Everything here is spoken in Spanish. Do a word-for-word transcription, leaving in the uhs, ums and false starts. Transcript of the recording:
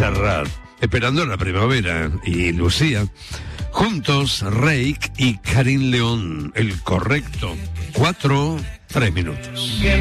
Serrat, Esperando la Primavera y Lucía. Juntos, Reik y Karim León. El correcto, cuatro, tres minutos.